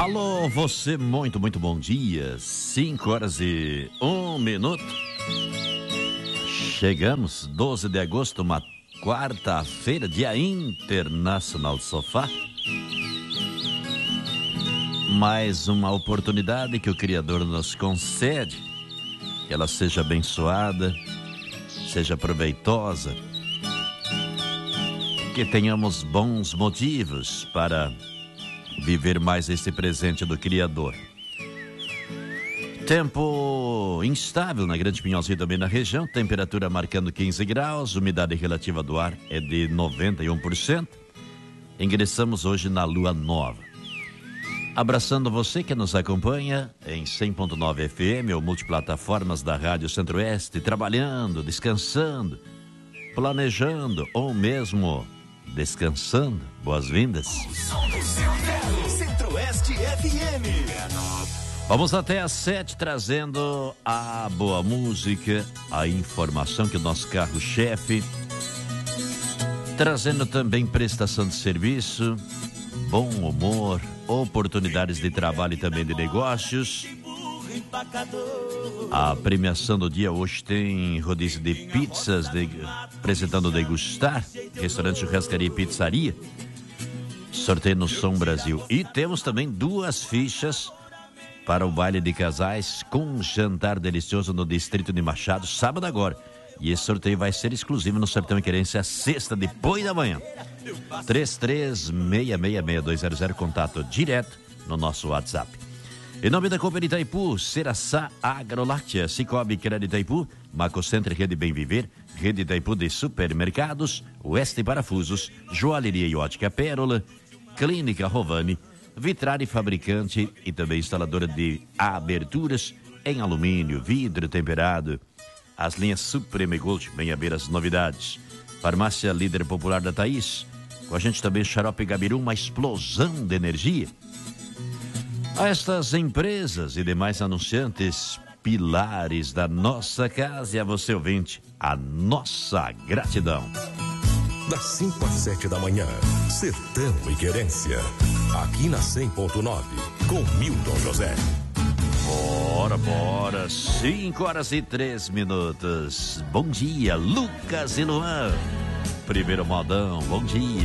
Alô, você, muito bom dia. 5h01. Chegamos, 12 de agosto, uma quarta-feira, Dia Internacional do Sofá. Mais uma oportunidade que o Criador nos concede, que ela seja abençoada, seja proveitosa, que tenhamos bons motivos para viver mais esse presente do Criador. Tempo instável na Grande Pinhalzinho e também na região, temperatura marcando 15 graus, umidade relativa do ar é de 91%. Ingressamos hoje na lua nova. Abraçando você que nos acompanha em 100.9 FM ou multiplataformas da Rádio Centro-Oeste, trabalhando, descansando, planejando ou mesmo descansando. Boas-vindas. Centro-Oeste FM. Vamos até às 7 trazendo a boa música, a informação que o nosso carro-chefe, trazendo também prestação de serviço, bom humor, oportunidades de trabalho e também de negócios. A premiação do dia hoje tem rodízio de pizzas, apresentando Degustar, restaurante Churrascaria e Pizzaria. Sorteio no Som Brasil. E temos também 2 fichas para o baile de casais com um jantar delicioso no Distrito de Machado, sábado agora. E esse sorteio vai ser exclusivo no Sertão e Querência, sexta, depois da manhã. 33666200, contato direto no nosso WhatsApp. Em nome da Cooper Itaipu, Ceraçá Agroláctea, Cicobi Crédito Itaipu, Macocenter Rede Bem Viver, Rede Itaipu de Supermercados, Oeste Parafusos, Joalheria e Ótica Pérola, Clínica Rovani, Vitrari Fabricante e também instaladora de aberturas em alumínio, vidro temperado. As linhas Supreme Gold, bem a ver as novidades. Farmácia Líder Popular da Thaís. Com a gente também Xarope Gabiru, uma explosão de energia. A estas empresas e demais anunciantes, pilares da nossa casa, e a você ouvinte, a nossa gratidão. Das 5 às 7 da manhã, Sertão e Querência. Aqui na 100.9, com Milton José. Bora, 5h03. Bom dia, Lucas e Luan. Primeiro modão, bom dia.